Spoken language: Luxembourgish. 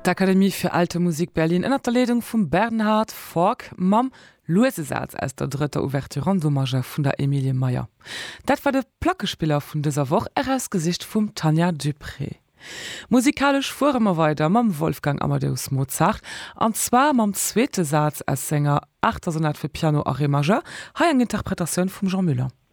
D'Akademie für Alte Musik Berlin ënner der Leitung vum Bernhard Fork mam Loesesatz als der dritte Ouverturandommage vun der Emilie Meier. Dat war de Plackespieler vun dieser Woche Gesicht vum Tanja Dupré. Musikalisch fuhremmer weiter mam Wolfgang Amadeus Mozart, an zwar mam zweite Satz als Sänger 8 Sonat für Piano a Re majeur, ha eng Interpretation vum Jean Müller.